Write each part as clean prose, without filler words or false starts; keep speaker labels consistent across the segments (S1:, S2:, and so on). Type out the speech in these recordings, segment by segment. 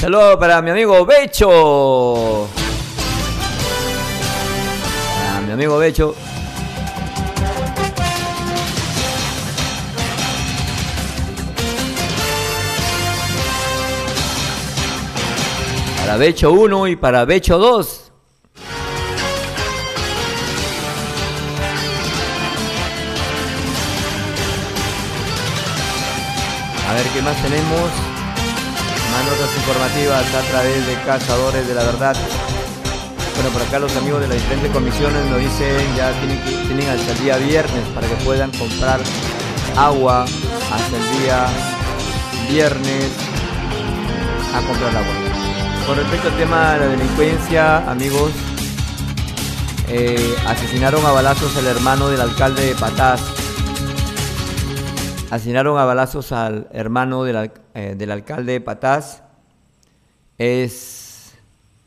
S1: Saludos para mi amigo Becho. A mi amigo Becho. Para Becho 1 y para Becho 2. A ver qué más tenemos. Más notas informativas a través de Cazadores de la Verdad. Bueno, por acá los amigos de las diferentes comisiones nos dicen ya tienen hasta el día viernes para que puedan comprar agua hasta el día viernes a comprar agua. Con respecto al tema de la delincuencia, amigos, asesinaron a balazos al hermano del alcalde de Patás. Asesinaron a balazos al hermano del alcalde de Patás. Es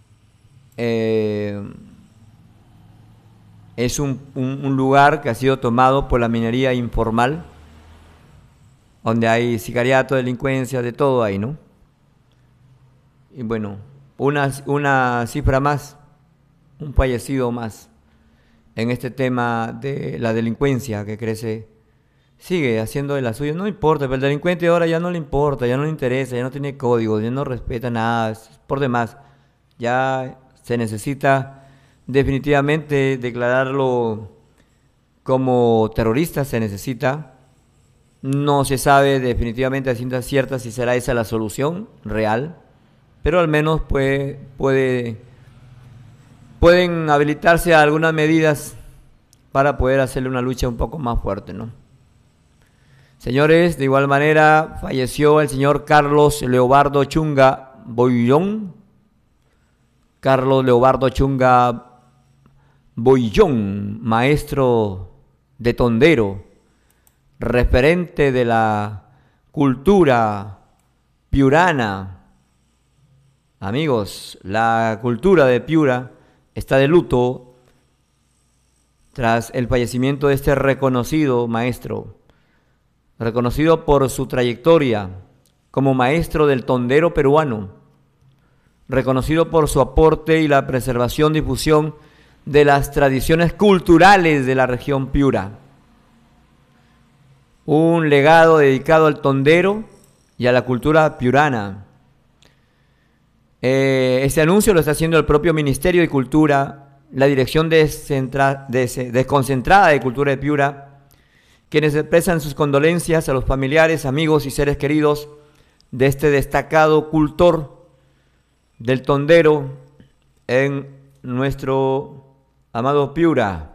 S1: un lugar que ha sido tomado por la minería informal, donde hay sicariato, delincuencia, de todo ahí, ¿no? Y bueno, una cifra más, un fallecido más en este tema de la delincuencia que crece, sigue haciendo de la suya. No importa, pero el delincuente ahora ya no le importa, ya no le interesa, ya no tiene códigos, ya no respeta nada, es por demás. Ya se necesita definitivamente declararlo como terrorista, se necesita. No se sabe definitivamente a ciencia cierta si será esa la solución real, pero al menos pueden habilitarse algunas medidas para poder hacerle una lucha un poco más fuerte, ¿no? Señores, de igual manera falleció el señor Carlos Leobardo Chunga Boillón. Carlos Leobardo Chunga Boillón, maestro de tondero, referente de la cultura piurana. Amigos, la cultura de Piura está de luto tras el fallecimiento de este reconocido maestro, reconocido por su trayectoria como maestro del tondero peruano, reconocido por su aporte y la preservación y difusión de las tradiciones culturales de la región Piura. Un legado dedicado al tondero y a la cultura piurana. Este anuncio lo está haciendo el propio Ministerio de Cultura, la Dirección Desconcentrada de Cultura de Piura, quienes expresan sus condolencias a los familiares, amigos y seres queridos de este destacado cultor del tondero en nuestro amado Piura.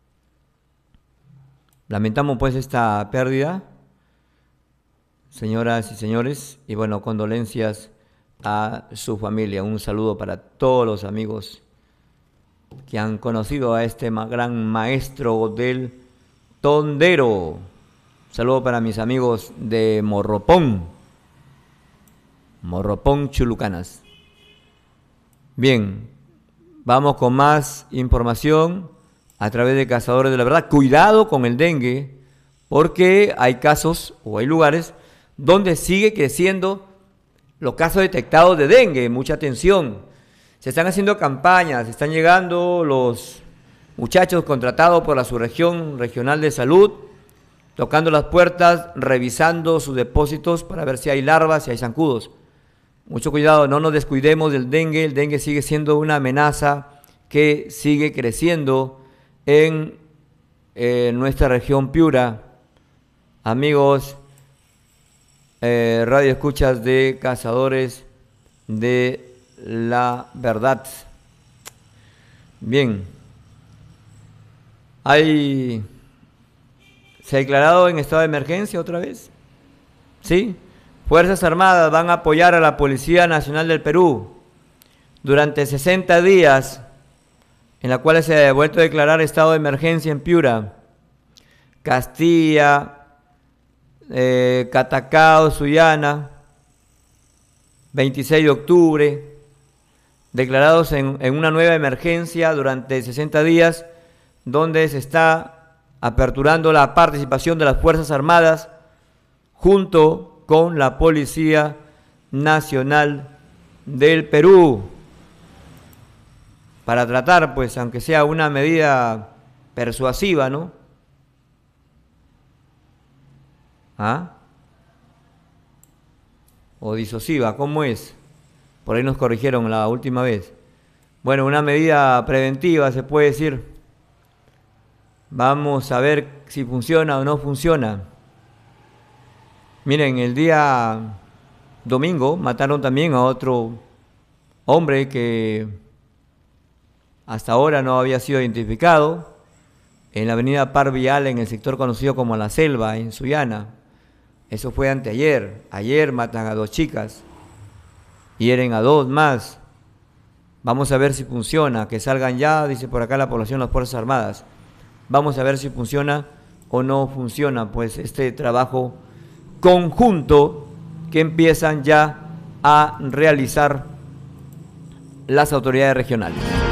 S1: Lamentamos pues esta pérdida, señoras y señores, y bueno, condolencias a su familia. Un saludo para todos los amigos que han conocido a este gran maestro del tondero. Saludo para mis amigos de Morropón, Chulucanas. Bien, vamos con más información a través de Cazadores de la Verdad. Cuidado con el dengue, porque hay casos o hay lugares donde sigue creciendo los casos detectados de dengue. Mucha atención. Se están haciendo campañas, están llegando los muchachos contratados por la Subregión Regional de Salud, tocando las puertas, revisando sus depósitos para ver si hay larvas, si hay zancudos. Mucho cuidado, no nos descuidemos del dengue. El dengue sigue siendo una amenaza que sigue creciendo en nuestra región Piura. Amigos, radio escuchas de Cazadores de la Verdad. Bien, se ha declarado en estado de emergencia otra vez. Sí, Fuerzas Armadas van a apoyar a la Policía Nacional del Perú durante 60 días, en la cual se ha vuelto a declarar estado de emergencia en Piura, Castilla, Catacao, Sullana, 26 de octubre, declarados en una nueva emergencia durante 60 días, donde se está aperturando la participación de las Fuerzas Armadas junto con la Policía Nacional del Perú para tratar, pues, aunque sea una medida persuasiva, ¿no? ¿Ah? O disuasiva, ¿cómo es? Por ahí nos corrigieron la última vez. Bueno, una medida preventiva se puede decir. Vamos a ver si funciona o no funciona. Miren, el día domingo mataron también a otro hombre que hasta ahora no había sido identificado en la avenida Par Vial, en el sector conocido como La Selva, en Sullana. Eso fue anteayer. Ayer matan a 2 chicas, hieren a 2 más. Vamos a ver si funciona, que salgan ya, dice por acá la población, las Fuerzas Armadas. Vamos a ver si funciona o no funciona, pues, este trabajo conjunto que empiezan ya a realizar las autoridades regionales.